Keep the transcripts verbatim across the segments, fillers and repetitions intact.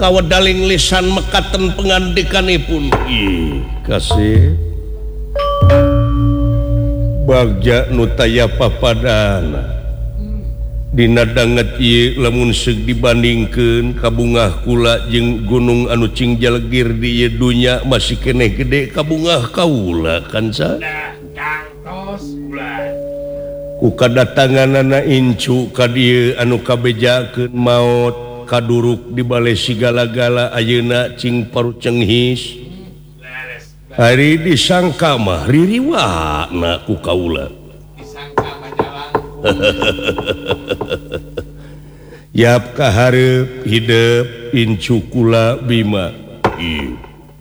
kawedaling lisan mekaten pengandikanipun. Ih, kasih bagja nu taya papadana dina danget ieu lamun seug dibandingkeun kabungah kula jeung gunung anu cingjalgir di ieu dunya masih keneh gede kabungah kaula kan sa ku kadatanganana incu ka dieu anu kabejakeun maot kaduruk di balai sigala-gala ayeuna cing paru cenghis hari disangka mah ririwana ku kaula yap kaharep hidup incu kula bima ieu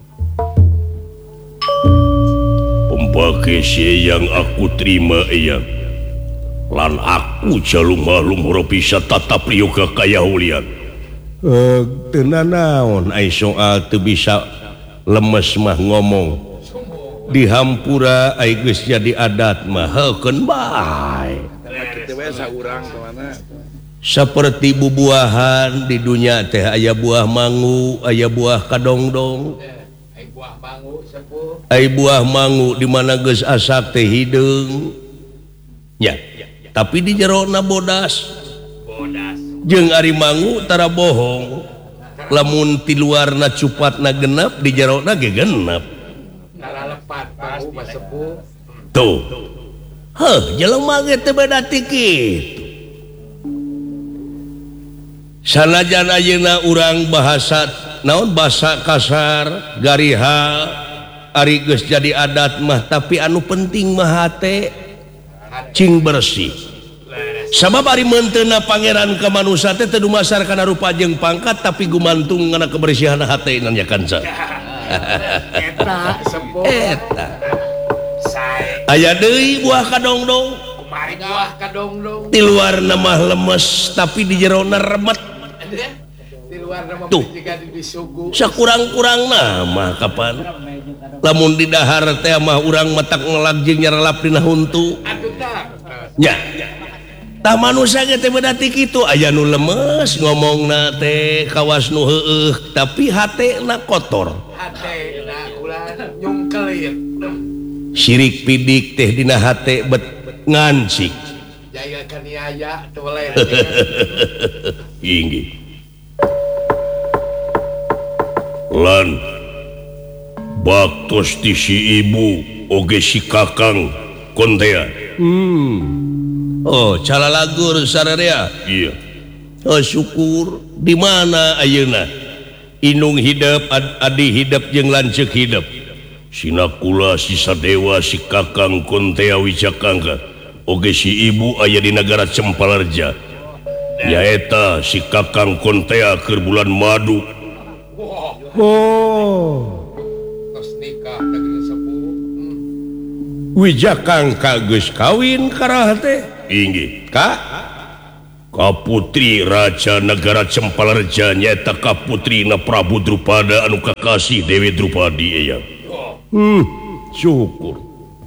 pembake yang aku terima eyang lan aku jalung-malung bisa tatap yoga kaya hulian uh, tenan naon ai soal teu bisa lemes mah ngomong dihampura ai geus jadi adat mah heukeun bae seperti bubuahan di dunia teh aya buah mangu aya buah kadongdong aya buah mangu di mana geus asak teh hideung nya tapi di jerona bodas jeung ari mangu tara bohong lamun ti luarna cupatna genep di jerona ge genep tara lepat bau masepuh tuh heuh jelema ge teu beda ti kitu sanajan ayeuna urang bahasa naon basa kasar gariha ari geus jadi adat mah tapi anu penting mah hate cing bersih sabab ari menteuna pangeran ka manusia teh teu dumasar kana rupa jeung pangkat tapi gumantung kana kebersihan hate nya kanca eta sepuh eta aya deui buah kadongdong kumaha buah kadongdong di luar mah lemes tapi di jerona remet di luar mah jiga disugu sakurang-kurangna mah kapan lamun di dahar teh mah urang matak ngelag jeung nyarelap dina huntu nya tah manusia ge teh beda ti kitu aya nu lemes ngomongna teh kawas nu heueuh tapi hatena kotor hatena ulah nyungkel sirik pidik teh dina hate bet ngancik jaya kaniaya toleh inggih lan baktos ti si ibu oge si kakang kontea hmm oh calalagur sararea iya oh syukur di mana ayeuna inung hidup ad, adi hidup jeung lanceuk hidup sinakula si sadewa si kakang kontea wijakangga oge si ibu aya di negara Cempalareja nyaeta si kakang kontea keur bulan madu oh tos nikah negeri sepuh wijakangka geus kawin karah teh inggih ka ka putri raja negara Cempalareja nyaeta ka putrina Prabu Drupada anu kakasih Dewi Drupadi eyang hmm syukur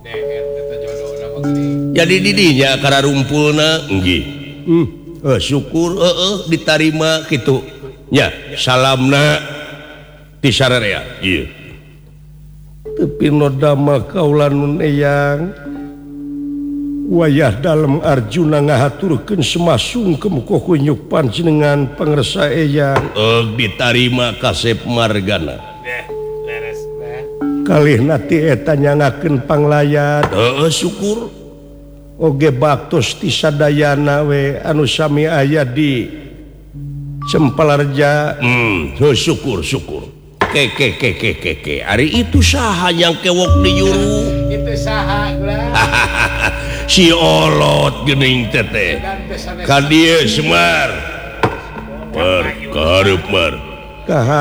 jadi didinya karena rumpulna nggih hmm eh, syukur heeh uh, uh, ditarima kitu nya salamna ti sararea ieu tapi nodama kaula nun eyang wayah dalem Arjuna ngahaturkeun semasungkem kokunyuk panjenengan pangresa eyang eh ditarima kasep margana kalih nati eta nyangakeun panglayat heeh syukur oge baktos ti sadayana we anu sami aya di Cempalareja hmm syukur syukur ke ke ke ke ke ke ari itu saha yang kewok di yuru itu saha gula si olot geuning teh teh ka dieu Semar par kareup mar